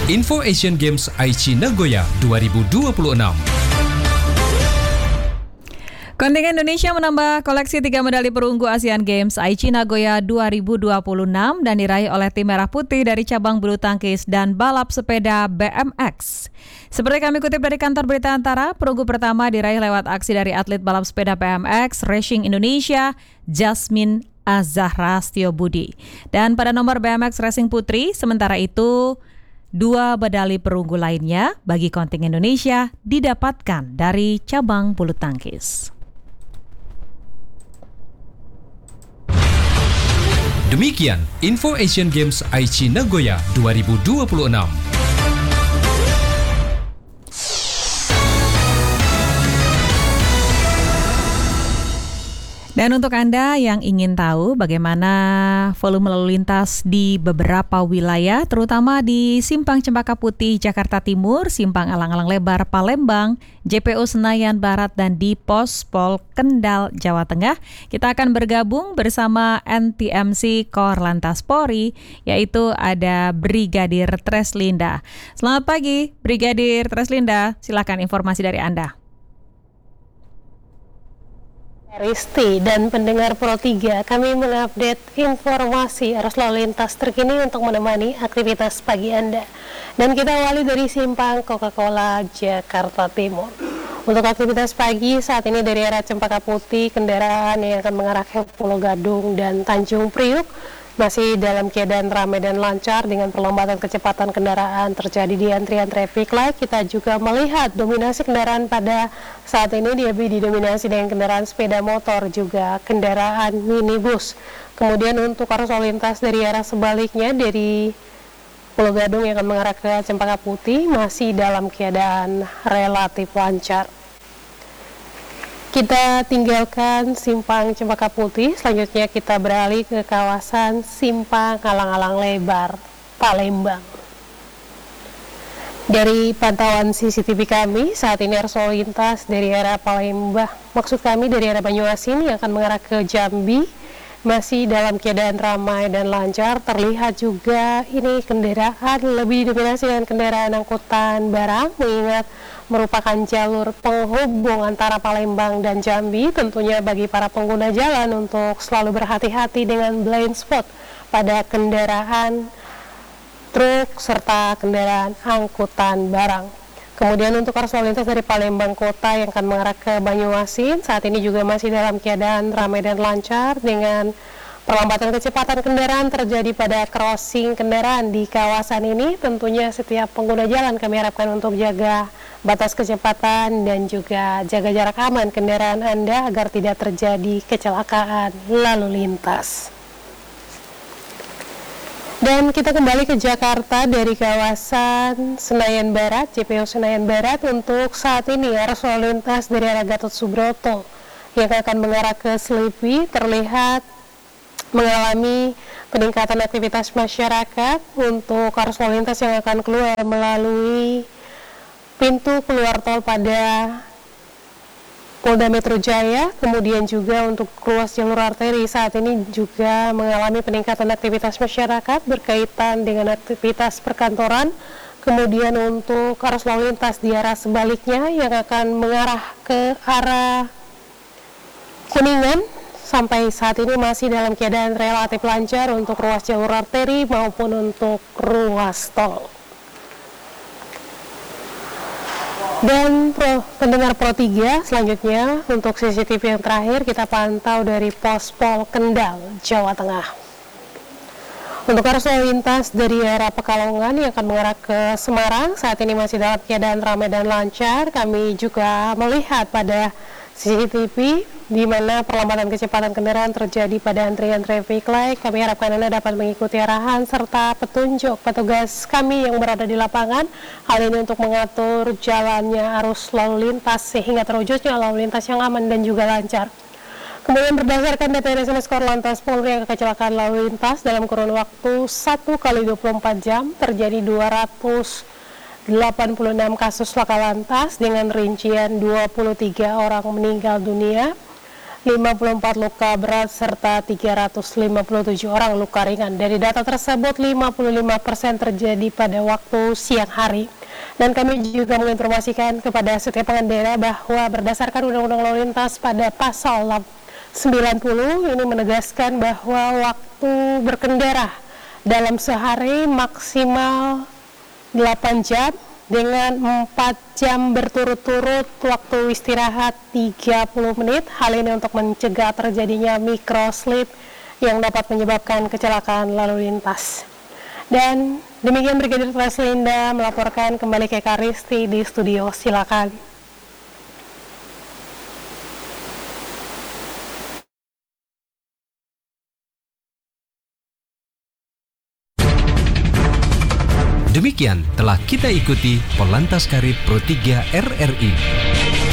Info Asian Games Aichi Nagoya 2026. Kontingen Indonesia menambah koleksi 3 medali perunggu Asian Games Aichi Nagoya 2026 dan diraih oleh tim Merah Putih dari cabang bulu tangkis dan balap sepeda BMX. Seperti kami kutip dari kantor berita Antara, perunggu pertama diraih lewat aksi dari atlet balap sepeda BMX Racing Indonesia, Jasmine Azahra Setiobudi. Dan pada nomor BMX Racing Putri, sementara itu 2 medali perunggu lainnya bagi kontingen Indonesia didapatkan dari cabang bulu tangkis. Demikian Info Asian Games Aichi Nagoya 2026. Dan untuk Anda yang ingin tahu bagaimana volume lalu lintas di beberapa wilayah, terutama di Simpang Cempaka Putih, Jakarta Timur, Simpang Alang-Alang Lebar, Palembang, JPO Senayan Barat, dan di Pos Pol Kendal, Jawa Tengah, kita akan bergabung bersama NTMC Korlantas Polri, yaitu ada Brigadir Treslinda. Selamat pagi, Brigadir Treslinda. Silakan informasi dari Anda. Risti dan pendengar Pro 3, kami mengupdate informasi arus lalu lintas terkini untuk menemani aktivitas pagi Anda. Dan kita awali dari Simpang Coca-Cola, Jakarta Timur. Untuk aktivitas pagi saat ini dari arah Cempaka Putih, kendaraan yang akan mengarah ke Pulau Gadung dan Tanjung Priuk masih dalam keadaan ramai dan lancar dengan perlambatan kecepatan kendaraan terjadi di antrian traffic light. Kita juga melihat dominasi kendaraan pada saat ini didominasi dengan kendaraan sepeda motor juga kendaraan minibus. Kemudian untuk arus lalu lintas dari arah sebaliknya dari Pulau Gadung yang akan mengarah ke Cempaka Putih masih dalam keadaan relatif lancar. Kita tinggalkan Simpang Cempaka Putih, selanjutnya kita beralih ke kawasan Simpang Alang-Alang Lebar, Palembang. Dari pantauan CCTV kami, saat ini arus lalu lintas dari arah Palembang, maksud kami dari arah Banyuasin yang akan mengarah ke Jambi, masih dalam keadaan ramai dan lancar. Terlihat juga ini kendaraan lebih didominasi dengan kendaraan angkutan barang, mengingat merupakan jalur penghubung antara Palembang dan Jambi. Tentunya bagi para pengguna jalan untuk selalu berhati-hati dengan blind spot pada kendaraan truk serta kendaraan angkutan barang. Kemudian untuk arus lalu lintas dari Palembang Kota yang akan mengarah ke Banyuasin saat ini juga masih dalam keadaan ramai dan lancar dengan perlambatan kecepatan kendaraan terjadi pada crossing kendaraan di kawasan ini. Tentunya setiap pengguna jalan kami harapkan untuk jaga batas kecepatan dan juga jaga jarak aman kendaraan Anda agar tidak terjadi kecelakaan lalu lintas. Dan kita kembali ke Jakarta dari kawasan Senayan Barat, JPO Senayan Barat. Untuk saat ini arus lalu lintas dari arah Gatot Subroto yang akan mengarah ke Selipi terlihat mengalami peningkatan aktivitas masyarakat. Untuk arus lalu lintas yang akan keluar melalui pintu keluar tol pada Polda Metro Jaya, kemudian juga untuk ruas jalur arteri saat ini juga mengalami peningkatan aktivitas masyarakat berkaitan dengan aktivitas perkantoran. Kemudian untuk arus lalu lintas di arah sebaliknya yang akan mengarah ke arah Kuningan sampai saat ini masih dalam keadaan relatif lancar untuk ruas jalur arteri maupun untuk ruas tol. Dan pendengar Pro 3, selanjutnya untuk CCTV yang terakhir kita pantau dari Pos Pol Kendal, Jawa Tengah. Untuk arus lalu lintas dari arah Pekalongan yang akan mengarah ke Semarang saat ini masih dalam keadaan ramai dan lancar. Kami juga melihat pada CCTV di mana perlambatan kecepatan kendaraan terjadi pada antrian traffic light. Kami harapkan Anda dapat mengikuti arahan serta petunjuk petugas kami yang berada di lapangan. Hal ini untuk mengatur jalannya arus lalu lintas sehingga terwujudnya lalu lintas yang aman dan juga lancar. Kemudian berdasarkan data SMS Korlantas Polri, yang kecelakaan lalu lintas dalam kurun waktu 1x24 jam terjadi 286 kasus laka lantas dengan rincian 23 orang meninggal dunia, 54 luka berat, serta 357 orang luka ringan. Dari data tersebut, 55% terjadi pada waktu siang hari. Dan kami juga menginformasikan kepada setiap pengendara bahwa berdasarkan Undang-Undang Lalu Lintas pada pasal 90 ini menegaskan bahwa waktu berkendara dalam sehari maksimal 8 jam dengan 4 jam berturut-turut, waktu istirahat 30 menit. Hal ini untuk mencegah terjadinya microslip yang dapat menyebabkan kecelakaan lalu lintas. Dan demikian Brigadir Treslinda melaporkan, kembali ke Karisti di studio, silakan. Demikian telah kita ikuti Polantas Karib Pro 3 RRI.